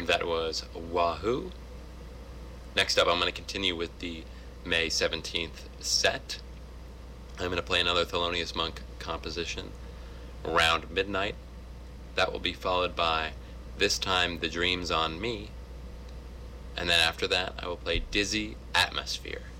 That was Wahoo. Next up, I'm going to continue with the May 17th set. I'm going to play another Thelonious Monk composition, Around Midnight. That will be followed by This Time the Dream's on Me. And then after that, I will play Dizzy Atmosphere.